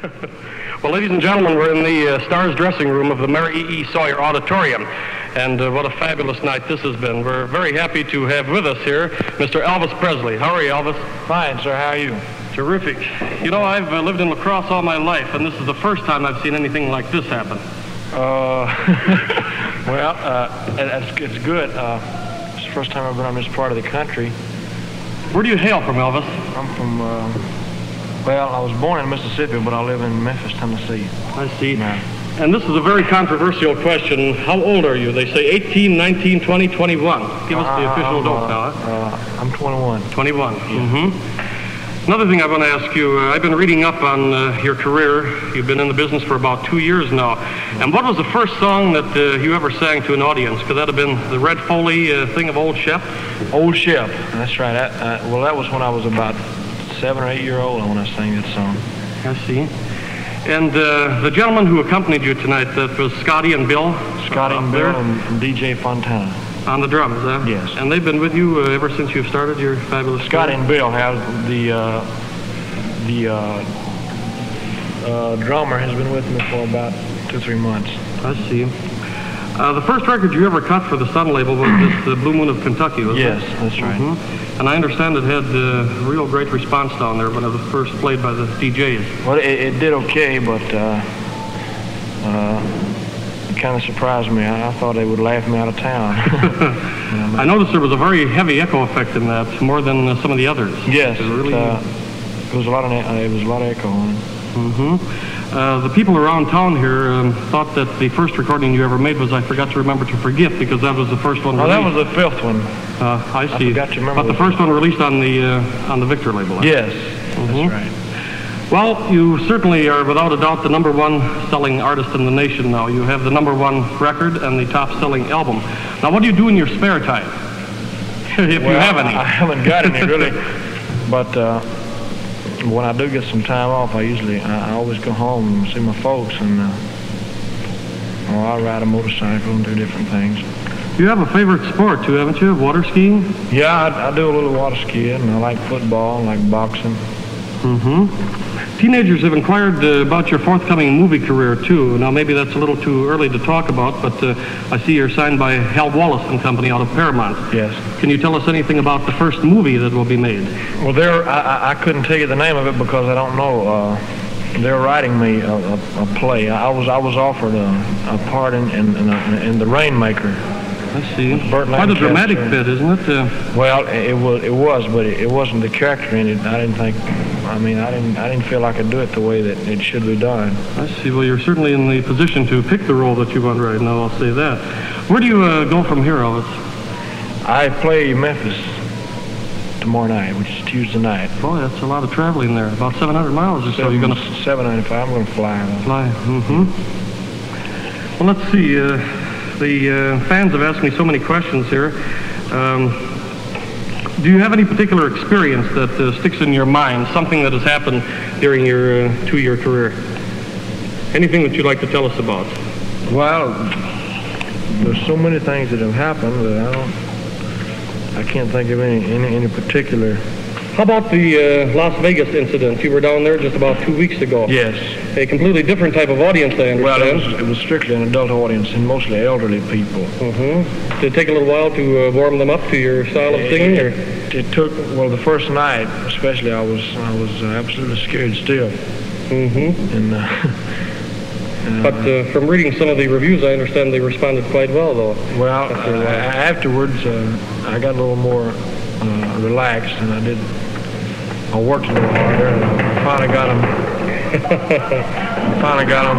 Well, ladies and gentlemen, we're in the Stars dressing room of the Mary E. Sawyer Auditorium, and what a fabulous night this has been. We're very happy to have with us here Mr. Elvis Presley. How are you, Elvis? Fine, sir. How are you? Terrific. You know, I've lived in La Crosse all my life, and this is the first time I've seen anything like this happen. Well, it's good. It's the first time I've been on this part of the country. Where do you hail from, Elvis? I'm from, well, I was born in Mississippi, but I live in Memphis, Tennessee. I see. Now, and this is a very controversial question. How old are you? They say 18, 19, 20, 21. Give us the official dope now. I'm 21. 21. Yeah. Mm-hmm. Another thing I want to ask you, I've been reading up on your career. You've been in the business for about 2 years now. And what was the first song that you ever sang to an audience? Could that have been the Red Foley thing of Old Shep? Old Shep, that's right. Well, that was when I was about 7 or 8 years old when I sang that song. I see. And the gentleman who accompanied you tonight, that was Scotty and Bill? Scotty and Bill and DJ Fontana. On the drums, huh? Yes. And they've been with you ever since you've started your fabulous Scotty career? and Bill have the drummer has been with me for about 2 or 3 months. I see. The first record you ever cut for the Sun label was this Blue Moon of Kentucky, wasn't it? Yes, that's right. Mm-hmm. And I understand it had real great response down there when it was first played by the DJs. Well, it did okay, but it kind of surprised me. I thought they would laugh me out of town. I noticed there was a very heavy echo effect in that, more than some of the others. Yes, it was a lot of echo on it. Mm-hmm. The people around town here thought that the first recording you ever made was I Forgot to Remember to Forgive, because that was the first one released. Oh, that was the fifth one. I see. I forgot to remember. But the first one released on the Victor label. Yes, mm-hmm. That's right. Well, you certainly are without a doubt the #1 selling artist in the nation now. You have the #1 record and the top selling album. Now, what do you do in your spare time? If you have any. I haven't got any really, but when I do get some time off, I always go home and see my folks, and or I ride a motorcycle and do different things. You have a favorite sport too, haven't you? Water skiing? Yeah, I do a little water skiing, and I like football, and I like boxing. Mm-hmm. Teenagers have inquired about your forthcoming movie career, too. Now, maybe that's a little too early to talk about, but I see you're signed by Hal Wallace and Company out of Paramount. Yes. Can you tell us anything about the first movie that will be made? Well, I couldn't tell you the name of it because I don't know. They're writing me a play. I was offered a part in The Rainmaker. I see. Quite a dramatic bit, isn't it? Well, it was, but it wasn't the character in it. I didn't feel I could do it the way that it should be done. I see. Well, you're certainly in the position to pick the role that you want right now, I'll say that. Where do you go from here, Elvis? I play Memphis tomorrow night, which is Tuesday night. Boy, that's a lot of traveling there. About 700 miles or so. You're going to 795. I'm going to fly. Fly. Mm-hmm. Well, let's see. The fans have asked me so many questions here. Do you have any particular experience that sticks in your mind, something that has happened during your 2-year career? Anything that you'd like to tell us about? Well, there's so many things that have happened that I can't think of any particular. How about the Las Vegas incident? You were down there just about 2 weeks ago. Yes. A completely different type of audience, I understand. Well, it was strictly an adult audience and mostly elderly people. Mm-hmm. Did it take a little while to warm them up to your style of singing? It took, well, the first night especially, I was absolutely scared still. Mm-hmm. And but from reading some of the reviews, I understand they responded quite well, though. Well, afterwards, I got a little more relaxed, and I worked a little harder, and I finally got them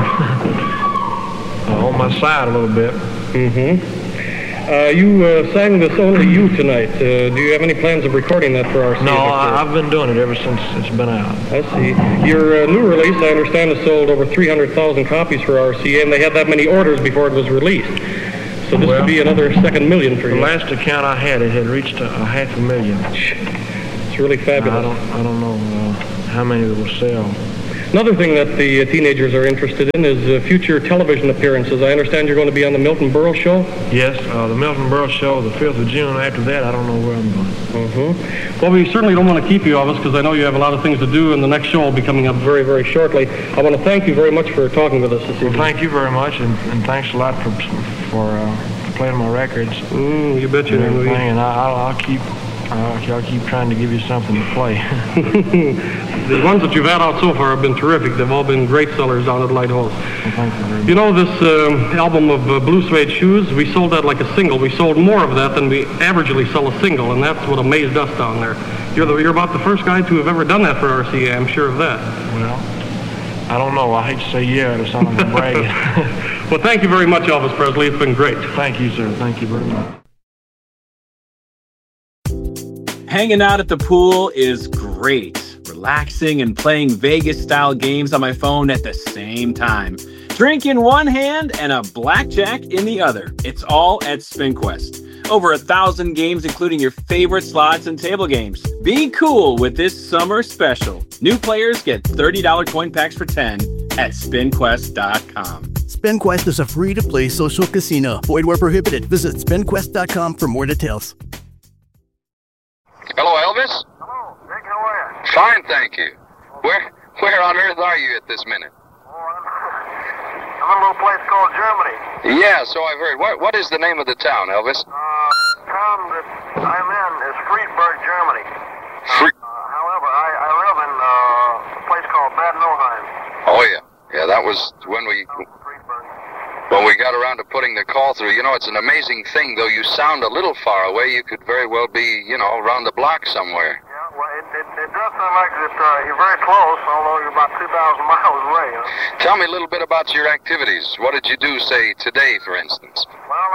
on my side a little bit. Mm-hmm. You sang this Only You tonight. Do you have any plans of recording that for RCA? No, I've been doing it ever since it's been out. I see. Your new release, I understand, has sold over 300,000 copies for RCA, and they had that many orders before it was released. So this could be another second million for you. The last account I had, it had reached 500,000. It's really fabulous. I don't know how many it will sell. Another thing that the teenagers are interested in is future television appearances. I understand you're going to be on the Milton Berle Show? Yes, the Milton Berle Show, the 5th of June. After that, I don't know where I'm going. Mm-hmm. Well, we certainly don't want to keep you, Elvis, because I know you have a lot of things to do, and the next show will be coming up very, very shortly. I want to thank you very much for talking with us this evening. Well, thank you very much, and thanks a lot for playing my records. You bet you. And I'll keep trying to give you something to play. The ones that you've had out so far have been terrific. They've all been great sellers down at Lighthouse. Well, thank you very much. You know, this album of Blue Suede Shoes, we sold that like a single. We sold more of that than we averagely sell a single, and that's what amazed us down there. You're about the first guy to have ever done that for RCA, I'm sure of that. Well, I don't know. I hate to say yeah to something like bragging. Well, thank you very much, Elvis Presley. It's been great. Thank you, sir. Thank you very much. Hanging out at the pool is great. Relaxing and playing Vegas-style games on my phone at the same time. Drink in one hand and a blackjack in the other. It's all at SpinQuest. Over 1,000 games, including your favorite slots and table games. Be cool with this summer special. New players get $30 coin packs for 10 at SpinQuest.com. SpinQuest is a free-to-play social casino. Void where prohibited. Visit SpinQuest.com for more details. Hello, Elvis? Hello, Dick, how are you? Fine, thank you. Where on earth are you at this minute? I'm in a little place called Germany. Yeah, so I've heard. What is the name of the town, Elvis? Town that I'm in is Friedberg, Germany. However, I live in a place called Bad Nauheim. Oh, yeah. Yeah, that was when we got around to putting the call through. You know, it's an amazing thing, though you sound a little far away, you could very well be, around the block somewhere. Yeah, well, it does sound like that you're very close, although you're about 2,000 miles away. Tell me a little bit about your activities. What did you do, say, today, for instance? Well,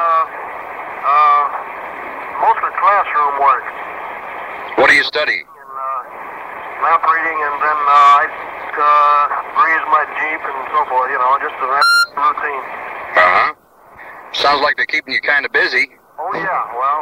mostly classroom work. What do you study? Map reading, and then I grease my Jeep and so forth, just a routine. Uh-huh. Sounds like they're keeping you kind of busy. Oh, yeah. Well,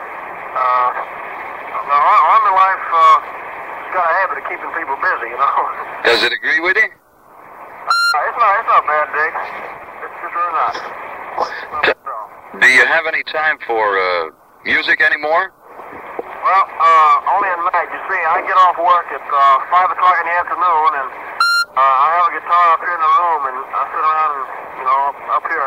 the Army life has got a habit of keeping people busy, Does it agree with you? It's not bad, Dick. It's just really not. Do you have any time for music anymore? Well, only at night. You see, I get off work at 5 o'clock in the afternoon, and I have a guitar up here in the room, and I sit around, up here.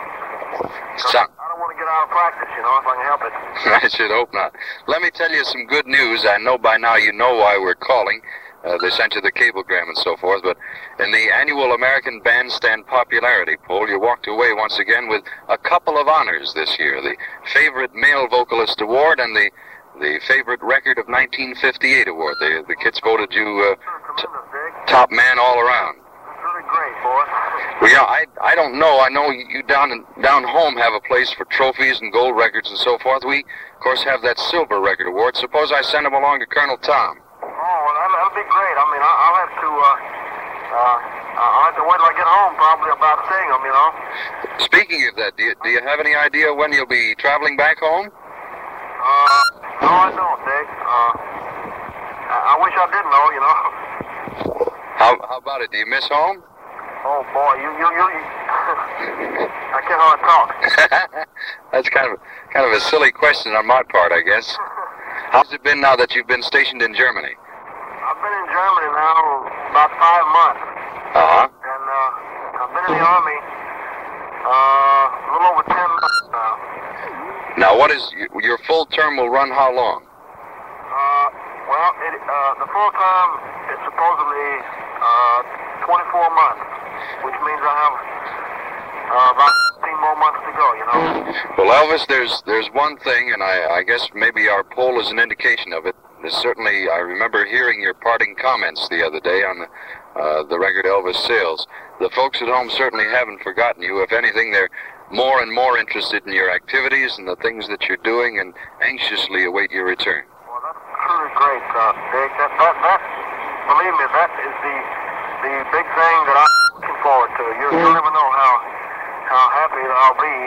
I don't want to get out of practice, if I can help it. I should hope not. Let me tell you some good news. I know by now you know why we're calling. They sent you the cablegram and so forth, but in the annual American Bandstand Popularity Poll, you walked away once again with a couple of honors this year. The Favorite Male Vocalist Award and the Favorite Record of 1958 Award. The kids voted you top man all around. That's really great, boy. Well, yeah, I don't know. I know you down home have a place for trophies and gold records and so forth. We, of course, have that Silver Record Award. Suppose I send them along to Colonel Tom. Oh, well, that'll be great. I mean, I'll have to wait till I get home probably about seeing them, Speaking of that, do you have any idea when you'll be traveling back home? No, I don't, Dick. I wish I did know, How about it? Do you miss home? Oh, boy, you I can't hardly talk. That's kind of a silly question on my part, I guess. How's it been now that you've been stationed in Germany? I've been in Germany now about 5 months. Uh-huh. And I've been in the Army a little over 10 months now. Now, what is your full term will run how long? Well, the full term is supposedly 24 months, which means I have about 15 more months to go, Well, Elvis, there's one thing, and I guess maybe our poll is an indication of it. There's certainly, I remember hearing your parting comments the other day on the record Elvis Sales. The folks at home certainly haven't forgotten you. If anything, they're more and more interested in your activities and the things that you're doing and anxiously await your return. Well, that's truly great, Dick. That believe me, that is the big thing that I'm looking forward to. You'll never know how happy I'll be.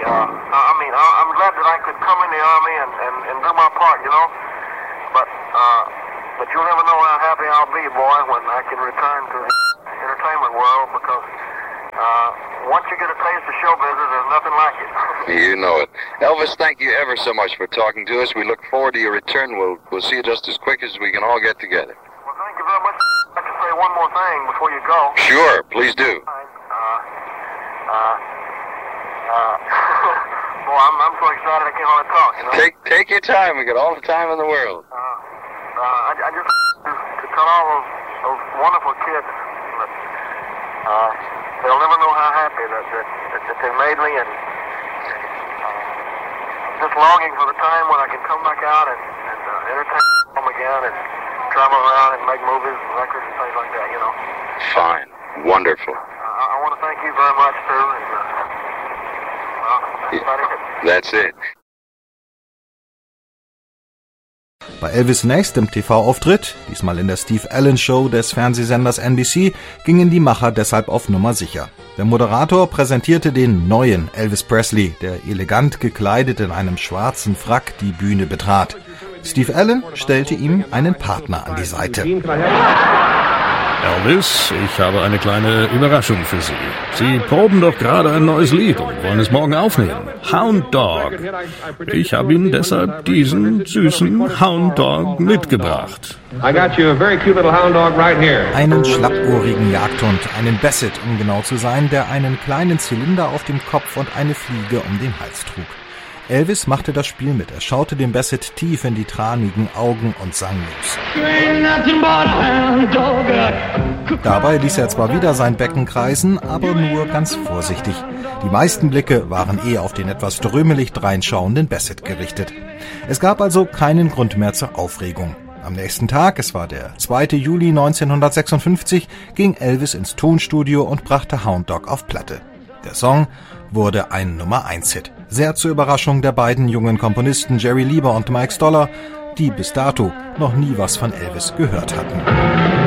I'm glad that I could come in the Army and do my part, But But you'll never know how happy I'll be, boy, when I can return to the entertainment world, because once you get a taste of show business, there's nothing like it. You know it. Elvis, thank you ever so much for talking to us. We look forward to your return. We'll see you just as quick as we can all get together. Well, thank you very much. I'd like to say one more thing before you go. Sure, please do. Boy, I'm so excited I can't hardly talk, you know. Take your time. We got all the time in the world. I just to tell all those wonderful kids that they'll never know how happy that they made me, and I'm just longing for the time when I can come back out and entertain them again and travel around and make movies and records and things like that, you know. Fine. Wonderful. I want to thank you very much, too, and that's about it. That's it. Bei Elvis' nächstem TV-Auftritt, diesmal in der Steve Allen Show des Fernsehsenders NBC, gingen die Macher deshalb auf Nummer sicher. Der Moderator präsentierte den neuen Elvis Presley, der elegant gekleidet in einem schwarzen Frack die Bühne betrat. Steve Allen stellte ihm einen Partner an die Seite. Elvis, ich habe eine kleine Überraschung für Sie. Sie proben doch gerade ein neues Lied und wollen es morgen aufnehmen. Hound Dog. Ich habe Ihnen deshalb diesen süßen Hound Dog mitgebracht. Einen schlappohrigen Jagdhund, einen Basset, um genau zu sein, der einen kleinen Zylinder auf dem Kopf und eine Fliege um den Hals trug. Elvis machte das Spiel mit. Er schaute dem Basset tief in die tranigen Augen und sang los. Dabei ließ er zwar wieder sein Becken kreisen, aber nur ganz vorsichtig. Die meisten Blicke waren auf den etwas drömelig dreinschauenden Basset gerichtet. Es gab also keinen Grund mehr zur Aufregung. Am nächsten Tag, es war der 2. Juli 1956, ging Elvis ins Tonstudio und brachte Hound Dog auf Platte. Der Song wurde ein Nummer-1-Hit. Sehr zur Überraschung der beiden jungen Komponisten Jerry Lieber und Mike Stoller, die bis dato noch nie was von Elvis gehört hatten.